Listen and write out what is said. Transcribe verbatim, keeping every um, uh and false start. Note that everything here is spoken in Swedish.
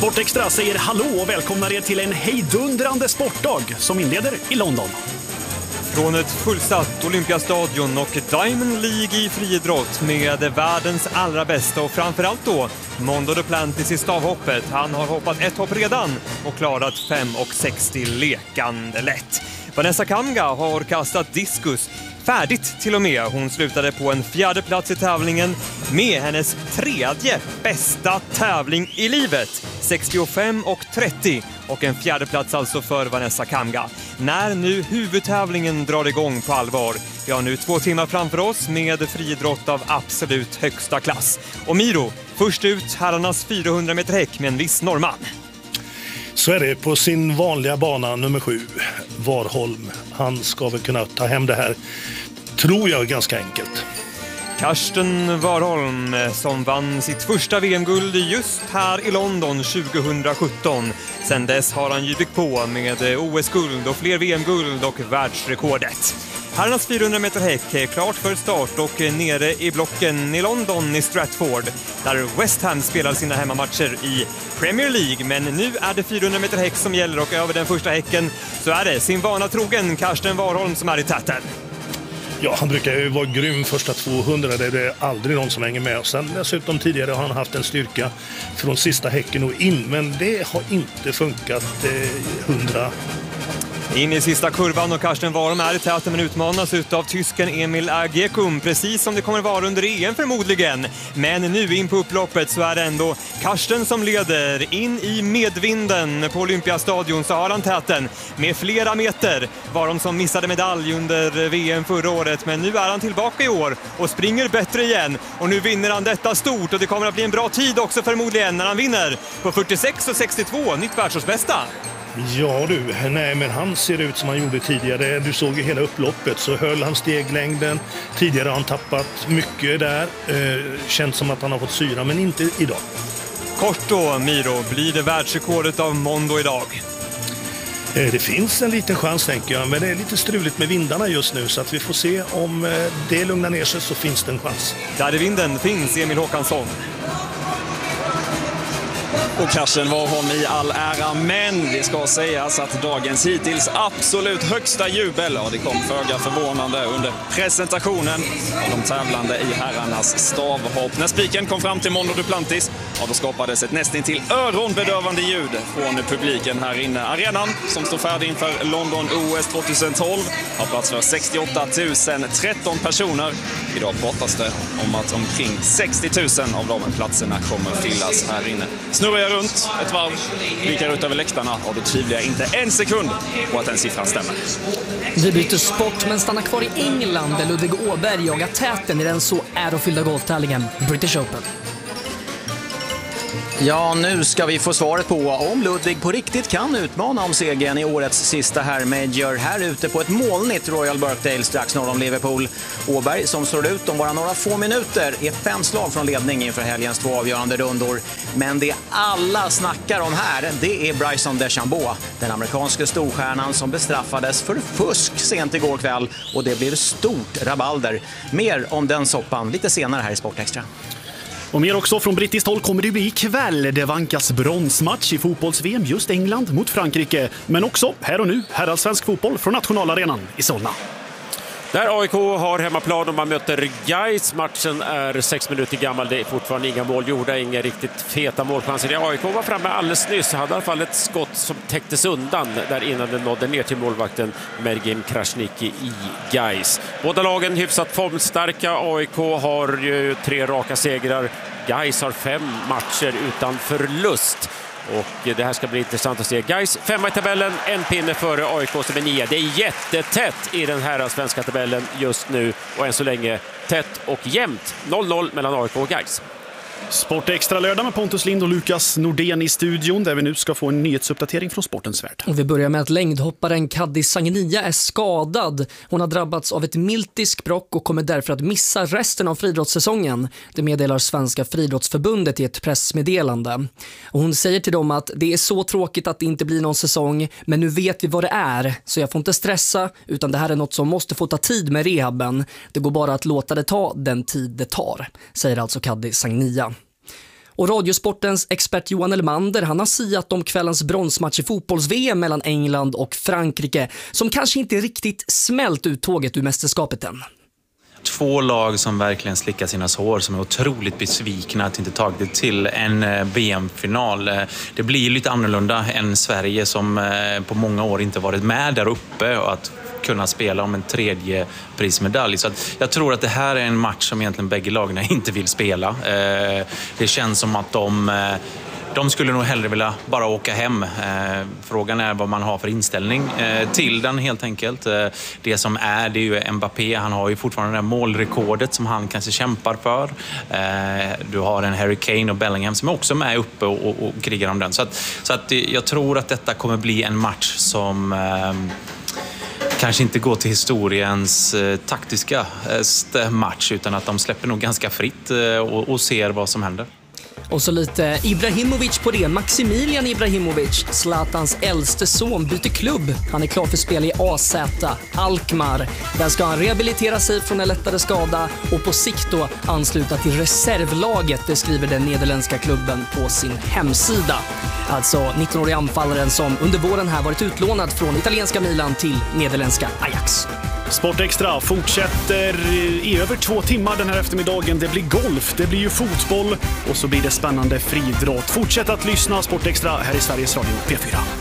Sportextra säger hallå och välkomnar er till en hejdundrande sportdag som inleder i London. Från ett fullsatt Olympiastadion och Diamond League i friidrott med världens allra bästa och framförallt då Mondo Duplantis i stavhoppet. Han har hoppat ett hopp redan och klarat fem komma sextio lekande lätt. Vanessa Kamga har kastat diskus färdigt till och med. Hon slutade på en fjärde plats i tävlingen med hennes tredje bästa tävling i livet. sextiofem komma trettio och en fjärde plats alltså för Vanessa Kamga. När nu huvudtävlingen drar igång på allvar. Vi har nu två timmar framför oss med friidrott av absolut högsta klass. Och Miro, först ut herrarnas fyrahundra meter häck med en viss norrman. Så är det på sin vanliga bana nummer sju, Warholm. Han ska väl kunna ta hem det här, tror jag, ganska enkelt. Karsten Warholm som vann sitt första V M-guld just här i London tjugohundrasjutton. Sen dess har han ju byggt på med O S-guld och fler V M-guld och världsrekordet. Herrarnas fyrahundra meter häck är klart för start och nere i blocken i London i Stratford där West Ham spelar sina hemmamatcher i Premier League. Men nu är det fyrahundra meter häck som gäller och över den första häcken så är det sin vana trogen Karsten Warholm som är i täten. Ja, han brukar ju vara grym första tvåhundra, det är aldrig någon som hänger med. Och sen dessutom tidigare har han haft en styrka från sista häcken och in, men det har inte funkat eh, hundra. In i sista kurvan och Karsten Warholm är i täten men utmanas utav tysken Emil Agekum, precis som det kommer vara under E M förmodligen. Men nu in på upploppet så är det ändå Karsten som leder. In i medvinden på Olympiastadion så har han täten med flera meter. Warholm som missade medalj under V M förra året, men nu är han tillbaka i år och springer bättre igen. Och nu vinner han detta stort och det kommer att bli en bra tid också förmodligen när han vinner på fyrtiosex komma sextiotvå, nytt världsårsbästa. Ja du, nej men han ser ut som han gjorde tidigare. Du såg ju hela upploppet så höll han steglängden. Tidigare har han tappat mycket där. Eh, känns som att han har fått syra, men inte idag. Kort då, Miro, blir det världsrekordet av Mondo idag? Eh, det finns en liten chans tänker jag, men det är lite struligt med vindarna just nu så att vi får se om eh, det lugnar ner sig så finns det en chans. Där i vinden finns Emil Håkansson. Och Karsten Warholm i all ära, men det ska sägas att dagens hittills absolut högsta jubel, ja, det kom föga förvånande under presentationen av de tävlande i herrarnas stavhopp. När spiken kom fram till Mondo Duplantis, ja, då skapades ett nästintill öronbedövande ljud från publiken här inne. Arenan som står färdig inför London O S tjugohundratolv har plats för sextioåtta tusen tretton personer. Idag pratas det om att omkring sextio tusen av de platserna kommer fyllas här inne. Snurrar jag runt ett varv, blickar ut över läktarna och då tvivlar jag inte en sekund på att den siffran stämmer. Vi byter sport men stannar kvar i England där Ludvig Åberg jagar täten i den så ärofyllda golftävlingen British Open. Ja, nu ska vi få svaret på om Ludvig på riktigt kan utmana om segern i årets sista herrmajor här ute på ett molnigt Royal Birkdale strax norr om Liverpool. Åberg som slår ut om bara några få minuter är fem slag från ledning inför helgens två avgörande rundor. Men det alla snackar om här, det är Bryson DeChambeau, den amerikanska storstjärnan som bestraffades för fusk sent igår kväll och det blev stort rabalder. Mer om den soppan lite senare här i Sportextra. Och mer också från brittiskt håll kommer det bli ikväll. Det vankas bronsmatch i fotbolls-V M just England mot Frankrike. Men också här och nu herrallsvensk fotboll från nationalarenan i Solna. Där A I K har hemmaplan och man möter Gais. Matchen är sex minuter gammal. Det är fortfarande inga mål gjorda, inga riktigt feta målchanser. A I K var framme alldeles nyss. Hade i alla fall ett skott som täcktes undan där innan den nådde ner till målvakten Mergim Krasniqi i Gais. Båda lagen hyfsat formstarka. A I K har ju tre raka segrar. Gais har fem matcher utan förlust. Och det här ska bli intressant att se. Gais femma i tabellen, en pinne före A I K som är nia. Det är jättetätt i den här svenska tabellen just nu. Och än så länge tätt och jämnt. noll noll mellan A I K och Gais. Sportextra lördag med Pontus Lind och Lukas Nordén i studion där vi nu ska få en nyhetsuppdatering från sportens värld. Och vi börjar med att längdhopparen Kaddi Sagnia är skadad. Hon har drabbats av ett milt diskbråck och kommer därför att missa resten av friidrottssäsongen. Det meddelar Svenska friidrottsförbundet i ett pressmeddelande. Och hon säger till dem att det är så tråkigt att det inte blir någon säsong, men nu vet vi vad det är. Så jag får inte stressa, utan det här är något som måste få ta tid med rehaben. Det går bara att låta det ta den tid det tar, säger alltså Kaddi Sagnia. Och Radiosportens expert Johan Elmander, han har siat om kvällens bronsmatch i fotbolls-V M mellan England och Frankrike, som kanske inte riktigt smält ut tåget ur mästerskapet än. Två lag som verkligen slickar sina sår, som är otroligt besvikna att inte tagit det till en V M-final. Det blir lite annorlunda än Sverige som på många år inte varit med där uppe och att kunna spela om en tredje prismedalj. Så att jag tror att det här är en match som egentligen bägge lagarna inte vill spela. Det känns som att de De skulle nog hellre vilja bara åka hem. Eh, frågan är vad man har för inställning eh, till den helt enkelt. Eh, det som är, det är ju Mbappé. Han har ju fortfarande det här målrekordet som han kanske kämpar för. Eh, du har en Harry Kane och Bellingham som är också med uppe och, och, och krigar om den. Så att, så att jag tror att detta kommer bli en match som Eh, kanske inte går till historiens eh, taktiska eh, match, utan att de släpper nog ganska fritt eh, och, och ser vad som händer. Och så lite Ibrahimovic på det. Maximilian Ibrahimovic, Zlatans äldste son, byter klubb. Han är klar för spel i A Z Alkmaar. Där ska han rehabilitera sig från en lättare skada och på sikt då ansluta till reservlaget, det skriver den nederländska klubben på sin hemsida. Alltså nittonårige anfallaren som under våren här varit utlånad från italienska Milan till nederländska Ajax. Sportextra fortsätter i över två timmar den här eftermiddagen. Det blir golf, det blir ju fotboll och så blir det spännande friidrott. Fortsätt att lyssna Sportextra här i Sveriges Radio P fyra.